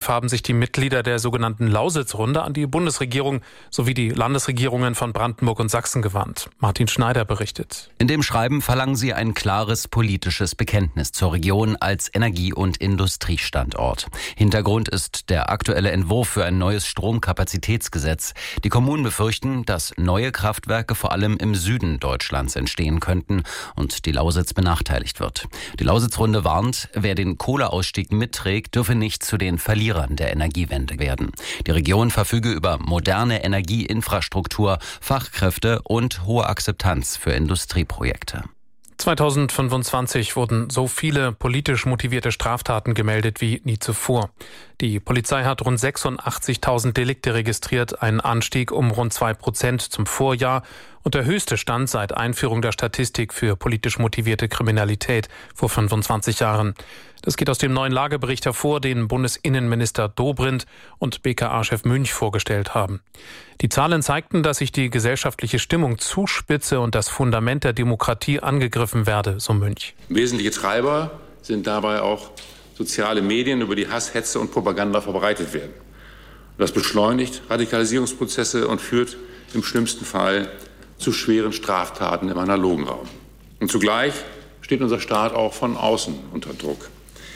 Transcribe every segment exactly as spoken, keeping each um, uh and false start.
elf haben sich die Mitglieder der sogenannten Lausitz-Runde an die Bundesregierung sowie die Landesregierungen von Brandenburg und Sachsen gewandt. Martin Schneider berichtet. In dem Schreiben verlangen sie ein klares politisches Bekenntnis zur Region als Energie- und Industriestandort. Hintergrund ist der aktuelle Entwurf für ein neues Stromkapazitätsgesetz. Die Kommunen befürchten, dass neue Kraftwerke vor allem im Süden Deutschlands entstehen könnten und die Lausitz benachteiligt wird. Die Lausitz-Runde warnt, wer den Kohleausstieg mitträgt, dürfe nicht zu den Verlierern der Energiewende werden. Die Region verfüge über moderne Energieinfrastruktur, Fachkräfte und hohe Akzeptanz für Industrieprojekte. zweitausendfünfundzwanzig wurden so viele politisch motivierte Straftaten gemeldet wie nie zuvor. Die Polizei hat rund sechsundachtzigtausend Delikte registriert, ein Anstieg um rund zwei Prozent zum Vorjahr und der höchste Stand seit Einführung der Statistik für politisch motivierte Kriminalität vor fünfundzwanzig Jahren. Das geht aus dem neuen Lagebericht hervor, den Bundesinnenminister Dobrindt und B K A-Chef Münch vorgestellt haben. Die Zahlen zeigten, dass sich die gesellschaftliche Stimmung zuspitze und das Fundament der Demokratie angegriffen werde, so Münch. Wesentliche Treiber sind dabei auch soziale Medien, über die Hass, Hetze und Propaganda verbreitet werden. Das beschleunigt Radikalisierungsprozesse und führt im schlimmsten Fall zu schweren Straftaten im analogen Raum. Und zugleich steht unser Staat auch von außen unter Druck.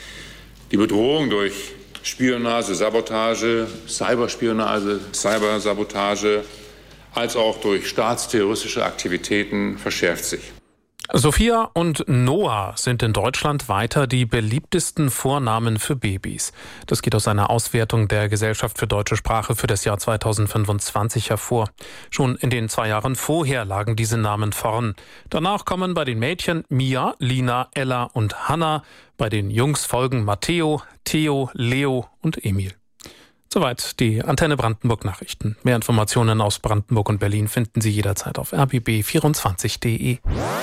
Die Bedrohung durch Spionage, Sabotage, Cyberspionage, Cybersabotage, als auch durch staatsterroristische Aktivitäten verschärft sich. Sophia und Noah sind in Deutschland weiter die beliebtesten Vornamen für Babys. Das geht aus einer Auswertung der Gesellschaft für deutsche Sprache für das Jahr zweitausendfünfundzwanzig hervor. Schon in den zwei Jahren vorher lagen diese Namen vorn. Danach kommen bei den Mädchen Mia, Lina, Ella und Hannah. Bei den Jungs folgen Matteo, Theo, Leo und Emil. Soweit die Antenne Brandenburg Nachrichten. Mehr Informationen aus Brandenburg und Berlin finden Sie jederzeit auf r b b vierundzwanzig punkt d e.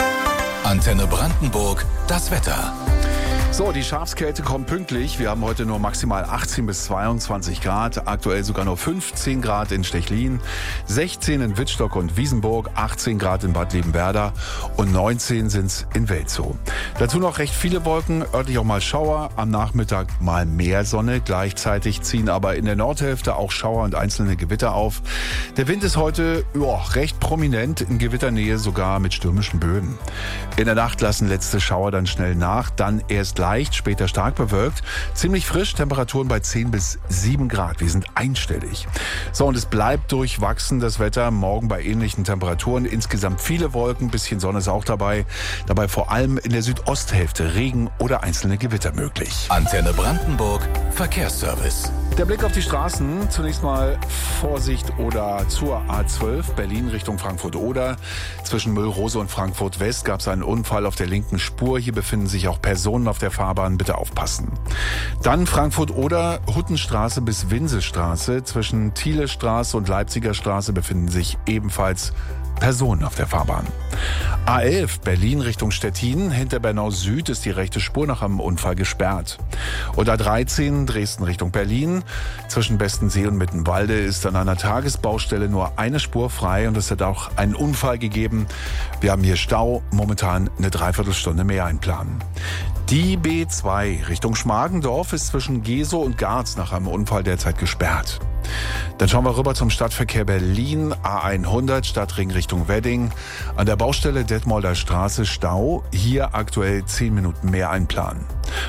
Antenne Brandenburg, das Wetter. So, die Schafskälte kommt pünktlich. Wir haben heute nur maximal achtzehn bis zweiundzwanzig Grad, aktuell sogar nur fünfzehn Grad in Stechlin, sechzehn in Wittstock und Wiesenburg, achtzehn Grad in Bad Liebenwerda und neunzehn sind's in Welzow. Dazu noch recht viele Wolken, örtlich auch mal Schauer, am Nachmittag mal mehr Sonne. Gleichzeitig ziehen aber in der Nordhälfte auch Schauer und einzelne Gewitter auf. Der Wind ist heute ja, recht prominent, in Gewitternähe sogar mit stürmischen Böen. In der Nacht lassen letzte Schauer dann schnell nach, dann erst leicht, später stark bewölkt. Ziemlich frisch, Temperaturen bei zehn bis sieben Grad. Wir sind einstellig. So, und es bleibt durchwachsen, das Wetter. Morgen bei ähnlichen Temperaturen. Insgesamt viele Wolken, bisschen Sonne ist auch dabei. Dabei vor allem in der Südosthälfte Regen oder einzelne Gewitter möglich. Antenne Brandenburg, Verkehrsservice. Der Blick auf die Straßen. Zunächst mal Vorsicht oder zur A zwölf, Berlin Richtung Frankfurt-Oder. Zwischen Müllrose und Frankfurt-West gab es einen Unfall auf der linken Spur. Hier befinden sich auch Personen auf der Fahrbahn, bitte aufpassen. Dann Frankfurt-Oder, Huttenstraße bis Winsestraße. Zwischen Thielestraße und Leipziger Straße befinden sich ebenfalls Personen auf der Fahrbahn. A elf, Berlin Richtung Stettin. Hinter Bernau Süd ist die rechte Spur nach einem Unfall gesperrt. Und A dreizehn, Dresden Richtung Berlin. Zwischen Bestensee und Mittenwalde ist an einer Tagesbaustelle nur eine Spur frei und es hat auch einen Unfall gegeben. Wir haben hier Stau, momentan eine Dreiviertelstunde mehr einplanen. Die B zwei Richtung Schmargendorf ist zwischen Gesow und Garz nach einem Unfall derzeit gesperrt. Dann schauen wir rüber zum Stadtverkehr Berlin, A hundert, Stadtring Richtung Wedding. An der Baustelle Detmolder Straße Stau, hier aktuell zehn Minuten mehr einplanen.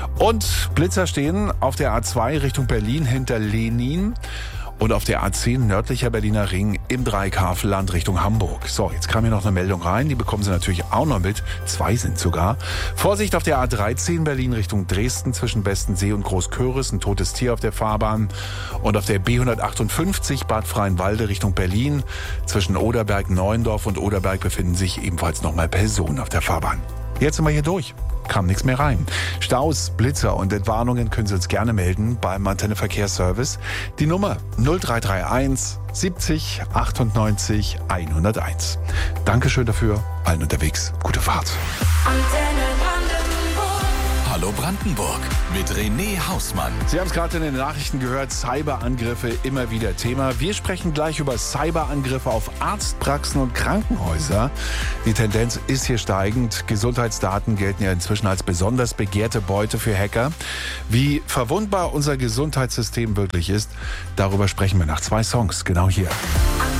Und Blitzer stehen auf der A zwei Richtung Berlin hinter Lenin. Und auf der A zehn nördlicher Berliner Ring im Dreieckhavelland Richtung Hamburg. So, jetzt kam hier noch eine Meldung rein, die bekommen Sie natürlich auch noch mit. Zwei sind sogar. Vorsicht auf der A dreizehn Berlin Richtung Dresden zwischen Bestensee und Großköris, ein totes Tier auf der Fahrbahn. Und auf der B hundertachtundfünfzig Bad Freienwalde Richtung Berlin zwischen Oderberg-Neuendorf und Oderberg befinden sich ebenfalls nochmal Personen auf der Fahrbahn. Jetzt sind wir hier durch. Kam nichts mehr rein. Staus, Blitzer und Entwarnungen können Sie uns gerne melden beim Antenne Verkehrsservice. Die Nummer null drei drei eins siebzig achtundneunzig hunderteins. Dankeschön dafür. Allen unterwegs. Gute Fahrt. Hallo Brandenburg. mit René Hausmann. Sie haben es gerade in den Nachrichten gehört, Cyberangriffe immer wieder Thema. Wir sprechen gleich über Cyberangriffe auf Arztpraxen und Krankenhäuser. Die Tendenz ist hier steigend. Gesundheitsdaten gelten ja inzwischen als besonders begehrte Beute für Hacker. Wie verwundbar unser Gesundheitssystem wirklich ist, darüber sprechen wir nach zwei Songs, genau hier.